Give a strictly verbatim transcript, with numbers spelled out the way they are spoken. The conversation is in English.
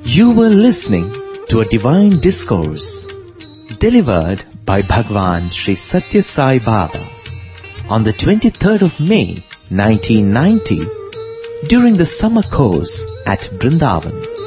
You were listening to a divine discourse delivered by Bhagwan Sri Satya Sai Baba on the twenty-third of May nineteen ninety during the summer course at Brindavan.